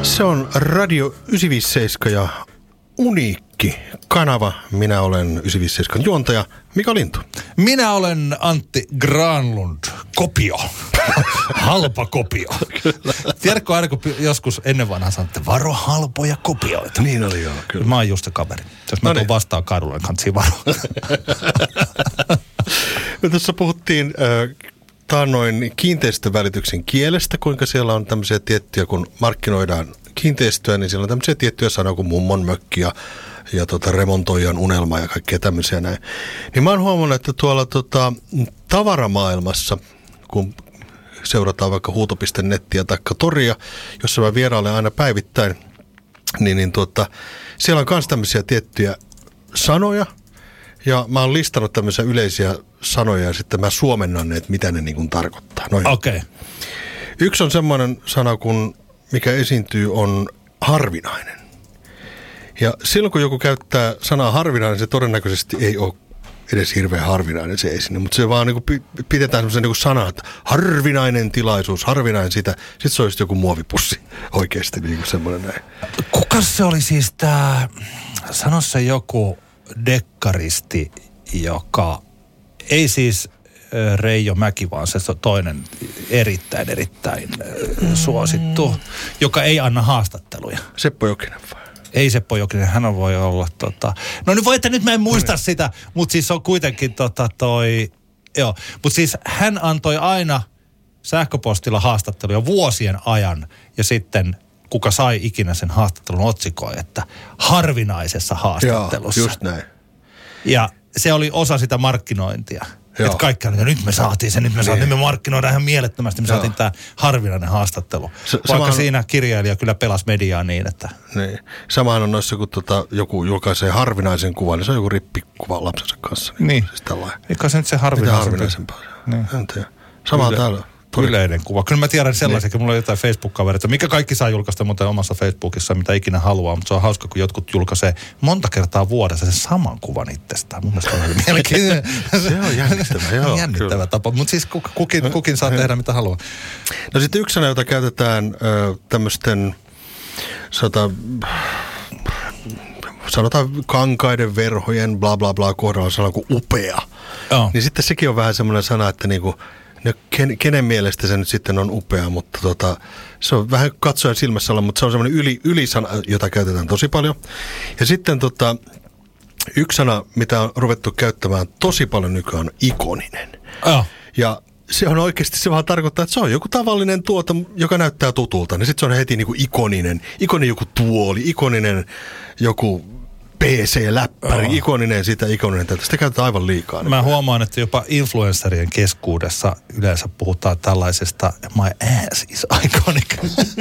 Se on Radio 957 ja uniikki kanava. Minä olen 957 juontaja Mika Lintu. Minä olen Antti Granlund. Kopio. Halpa kopio. Tiedätkö aina, kun joskus ennen vanhaa sanottiin, varo halpoja kopioita. Niin oli joo, kyllä. Mä oon just se kaveri. Jos mä tuun vastaan kadulla, niin kannattaa varoa. Me tässä puhuttiin taannoin kiinteistövälityksen kielestä, kuinka siellä on tämmöisiä tiettyjä, kun markkinoidaan kiinteistöä, niin siellä on tämmöisiä tiettyjä sanoja kuin mummon mökki ja remontoijan unelma ja kaikkea tämmöisiä näin. Niin mä oon huomannut, että tuolla tavaramaailmassa, kun seurataan vaikka huuto.nettiä tai toria, jossa mä vierailen aina päivittäin, niin siellä on myös tämmöisiä tiettyjä sanoja, ja mä oon listannut tämmöisiä yleisiä sanoja, ja sitten mä suomennan ne, että mitä ne niin kuin tarkoittaa. Okei. Yksi on semmoinen sana, mikä esiintyy, on harvinainen. Ja silloin, kun joku käyttää sanaa harvinainen, se todennäköisesti ei ole edes hirveän harvinainen se esine, mutta se vaan niin kuin pidetään semmoisen niin sanaa, että harvinainen tilaisuus, harvinainen sitä. Sitten se olisi joku muovipussi oikeasti, niin kuin semmoinen näin. Kukas se oli siis tämä, sano se joku dekkaristi, joka ei siis Reijo Mäki, vaan se toinen erittäin suosittu, joka ei anna haastatteluja. Seppo Jokinen vai? Ei Seppo Jokinen, hän voi olla No nyt voitte, nyt mä en muista sitä, mutta siis on kuitenkin joo. Mutta siis hän antoi aina sähköpostilla haastatteluja vuosien ajan ja sitten kuka sai ikinä sen haastattelun otsikoi, että harvinaisessa haastattelussa. Joo, just näin. Ja se oli osa sitä markkinointia. Että kaikki on, nyt me saatiin se, nyt me markkinoidaan ihan mielettömästi, me saatiin tämä harvinainen haastattelu. Vaikka siinä kirjailija kyllä pelasi mediaa niin, että... Niin. Samahan on noissa, kun joku julkaisee harvinaisen kuvan, niin se on joku rippikuva lapsensa kanssa. Niin. Siis tällainen. Eikä se nyt se harvinaisempaa. Niin. En tiedä. Samahan täällä. Yleinen kuva. Kyllä mä tiedän sellaisenkin, mulla on jotain Facebook-kavereita, mikä kaikki saa julkaista muuten omassa Facebookissa, mitä ikinä haluaa, mutta se on hauska, kun jotkut julkaisee monta kertaa vuodessa sen saman kuvan itsestään. Mun mielestä on mielenkiintoinen. Se on jännittävä, joo. Jännittävä tapa, mutta siis kukin saa tehdä mitä haluaa. No sitten yksi sana, jota käytetään tämmöisten, sanotaan kankaiden, verhojen, bla bla bla kohdalla sana kuin upea. Oh. Niin sitten sekin on vähän semmoinen sana, että niinku, no kenen mielestä se nyt sitten on upea, mutta se on vähän katsojan silmässä olla, mutta se on semmoinen ylisana, jota käytetään tosi paljon. Ja sitten yksi sana, mitä on ruvettu käyttämään tosi paljon nykyään, on ikoninen. Oh. Ja se on oikeasti, se vaan tarkoittaa, että se on joku tavallinen tuote, joka näyttää tutulta. Niin sitten se on heti niin kuin ikoninen joku tuoli, ikoninen joku PC-läppäri, ikoninen sitä, ikoninen tätä. Sitä käytetään aivan liikaa. Mä huomaan, että jopa influencerien keskuudessa yleensä puhutaan tällaisesta my ass is iconic.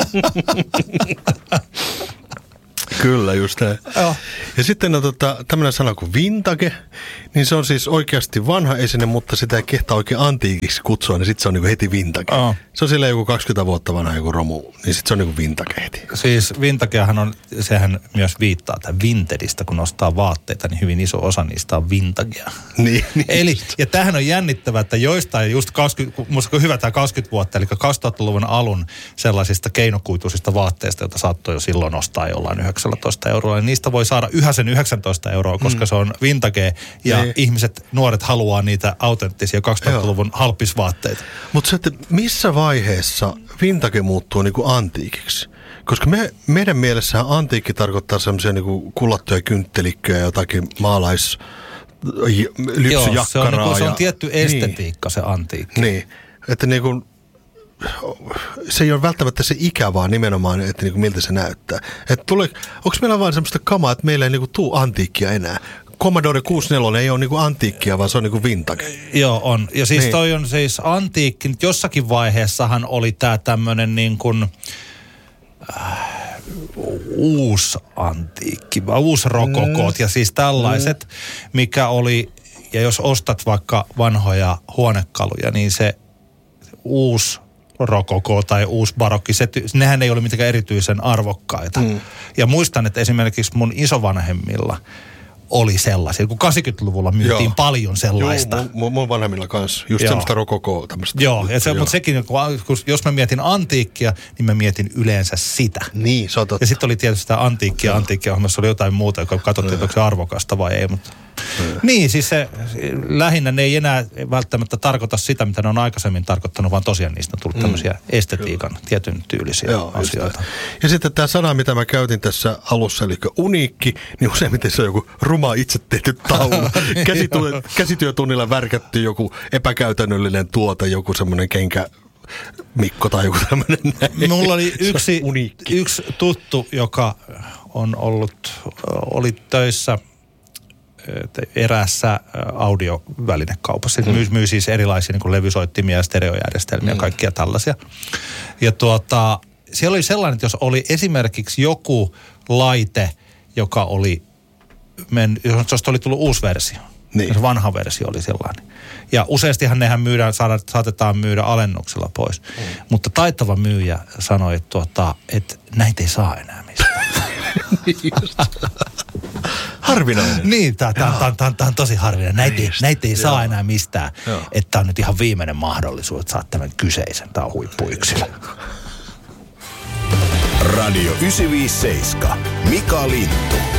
Kyllä, just näin. Ja sitten tämmöinen sana kuin vintage, niin se on siis oikeasti vanha esine, mutta sitä ei kehtaa oikein antiikiksi kutsua, niin sitten se on niinku heti vintage. Se on silleen joku 20 vuotta vanha joku romu, niin sitten se on niinku vintage heti. Siis vintageahan on, sehän myös viittaa tämän vintedistä, kun ostaa vaatteita, niin hyvin iso osa niistä on vintagea. Niin. Eli, ja tämähän on jännittävää, että joistain just 20, musta hyvä tämä 20 vuotta, eli 2000-luvun alun sellaisista keinokuituisista vaatteista, joita saattoi jo silloin ostaa jollain 19 euroa. Ja niistä voi saada yhä sen 19 euroa, koska se on vintage ja nuoret haluaa niitä autenttisia 2000-luvun halpisvaatteita. Mutta se, että missä vaiheessa vintage muuttuu niinku antiikiksi? Koska meidän mielessähän antiikki tarkoittaa semmoisia niinku kullattuja kynttelikköjä ja jotakin lypsyjakkaraa. Joo, se on tietty estetiikka se antiikki. Niin, että niinku se ei ole välttämättä se ikä, vaan nimenomaan, että niinku miltä se näyttää. Onko meillä vaan semmoista kamaa, että meillä ei niinku tuu antiikkia enää? Commodore 64 ei ole niinku antiikkia, vaan se on niinku vintage. Joo, on. Ja siis toi on siis antiikki. Jossakin vaiheessahan oli tää tämmönen niin kuin uusi antiikki, uusi rokokoot ja siis tällaiset, mikä oli, ja jos ostat vaikka vanhoja huonekaluja, niin se uusi rokoko tai uusi barokki, nehän ei ole mitenkään erityisen arvokkaita. Ja muistan, että esimerkiksi mun isovanhemmilla oli sellaisia. Kun 80-luvulla myytiin paljon sellaista. Joo, mun vanhemmilla kanssa. Just semmoista rokokoa tämmöistä. Joo, mutta sekin, jos mä mietin antiikkia, niin mä mietin yleensä sitä. Niin, se on totta. Ja sitten oli tietysti sitä antiikkia-ohjelmassa oli jotain muuta, joka katsottiin, että onko se arvokasta vai ei, mutta... Niin, siis se lähinnä ne ei enää välttämättä tarkoita sitä, mitä ne on aikaisemmin tarkoittanut, vaan tosiaan niistä on tullut tämmöisiä estetiikan tietyn tyylisiä asioita. Ja sitten tämä sana, mitä mä käytin tässä alussa, eli uniikki, niin useimmiten se on joku ruma itse tehty taulu. Käsityötunnilla värkätty joku epäkäytännöllinen tuote, joku semmoinen kenkä... Mikko tai joku tämmöinen näin. Mulla oli yksi tuttu, joka oli töissä eräässä audiovälinekaupassa. Myy siis erilaisia niin kuin levysoittimia ja stereojärjestelmiä ja kaikkia tällaisia. Ja siellä oli sellainen, että jos oli esimerkiksi joku laite, joka oli, josta oli tullut uusi versio. Niin. Se vanha versio oli sellainen. Ja useastihan nehän saatetaan myydä alennuksella pois. Mutta taitava myyjä sanoi, että näitä ei saa enää mistään. Harvinainen. Niin, tämä on tosi harvinainen. Näitä ei saa enää mistään. Että tämä on nyt ihan viimeinen mahdollisuus, että saat tämän kyseisen. Tämä on huippuyksilö. Radio 957. Mika Lintu.